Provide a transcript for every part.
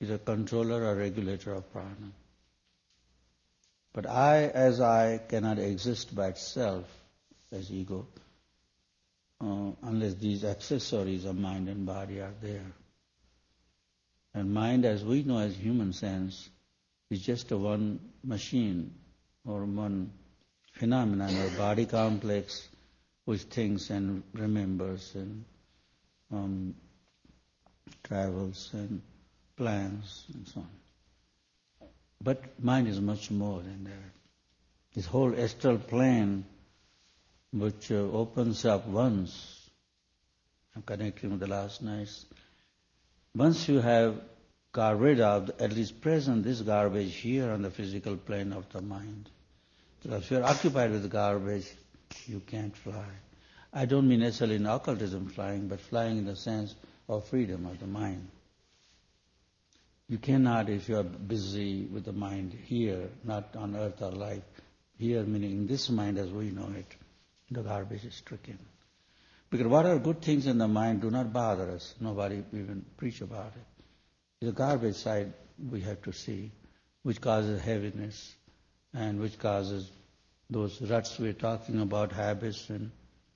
is a controller or regulator of prana. But I cannot exist by itself as ego unless these accessories of mind and body are there. And mind, as we know as human sense, is just a one machine or one phenomenon or body complex which thinks and remembers and travels and plans and so on. But mind is much more than that. This whole astral plane which opens up once, I'm connecting with the last nights, once you have got rid of, at least present, this garbage here on the physical plane of the mind. Because if you're occupied with garbage, you can't fly. I don't mean necessarily in occultism flying, but flying in the sense of freedom of the mind. You cannot, if you are busy with the mind here, not on earth or life, here meaning in this mind as we know it, the garbage is stricken. Because what are good things in the mind do not bother us. Nobody even preach about it. The garbage side we have to see, which causes heaviness and which causes those ruts we're talking about, habits and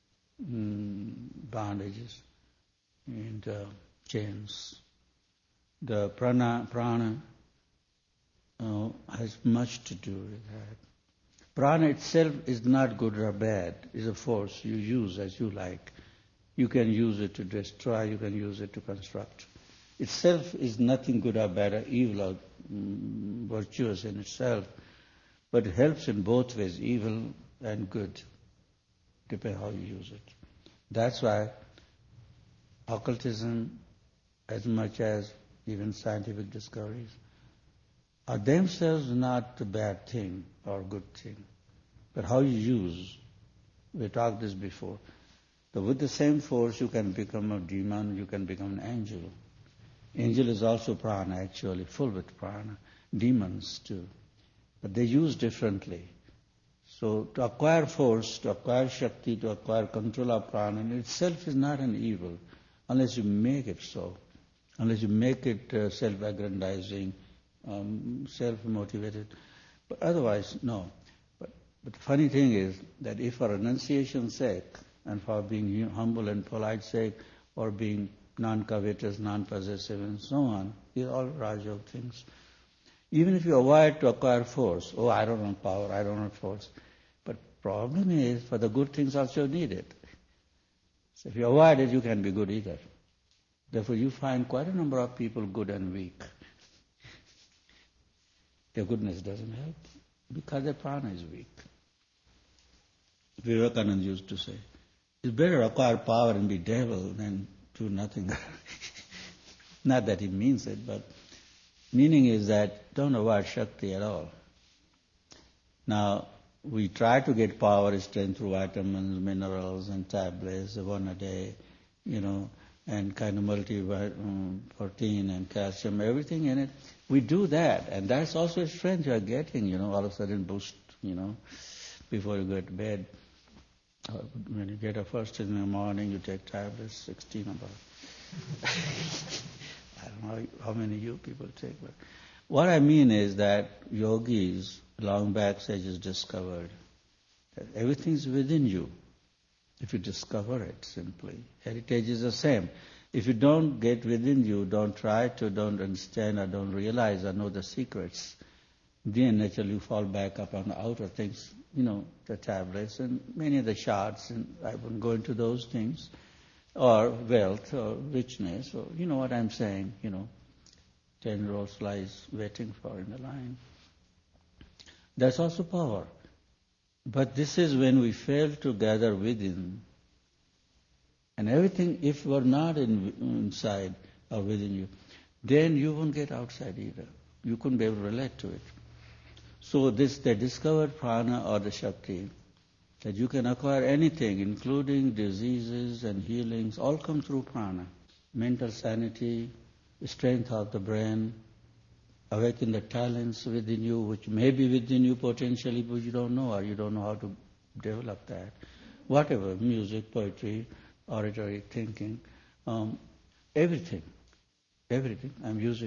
bondages and chains. The prana has much to do with that. Prana itself is not good or bad. It's a force you use as you like. You can use it to destroy, you can use it to construct. Itself is nothing good or bad or evil or virtuous in itself, but it helps in both ways, evil and good, depending how you use it. That's why occultism, as much as even scientific discoveries, are themselves not the bad thing or good thing, but how you use. We talked this before. So with the same force, you can become a demon, you can become an angel. Angel is also prana, actually, full with prana. Demons too. But they use differently. So to acquire force, to acquire Shakti, to acquire control of prana in itself is not an evil, unless you make it so. Unless you make it self-aggrandizing, self-motivated. But otherwise, no. But the funny thing is that if for renunciation's sake, and for being humble and polite sake, or being non-covetous, non-possessive, and so on, these are all Rajyoga things. Even if you avoid to acquire force, I don't want power, I don't want force. But problem is, for the good things also need it. So if you avoid it, you can be good either. Therefore, you find quite a number of people good and weak. Their goodness doesn't help because their prana is weak. Vivekananda used to say, it's better acquire power and be devil than do nothing. Not that he means it, but meaning is that don't avoid Shakti at all. Now, we try to get power, strength through vitamins, minerals, and tablets, one a day, and kind of protein and calcium, everything in it. We do that, and that's also a strength you are getting, all of a sudden boost, before you go to bed. When you get up first in the morning, you take tablets, 16 about. I don't know how many you people take, but what I mean is that yogis, long back sages discovered that everything is within you. If you discover it simply, heritage is the same. If you don't get within you, don't understand or don't realize or know the secrets, then naturally you fall back up on the outer things, the tablets and many of the shots, and I wouldn't go into those things, or wealth or richness, or you know what I'm saying, 10 rolls lies waiting for in the line. That's also power. But this is when we fail to gather within. And everything, if we're not inside or within you, then you won't get outside either. You couldn't be able to relate to it. So they discovered prana or the Shakti, that you can acquire anything, including diseases and healings, all come through prana. Mental sanity, strength of the brain, awaken the talents within you, which may be within you potentially, but you don't know, or you don't know how to develop that. Whatever, music, poetry, oratory, thinking, everything. I'm using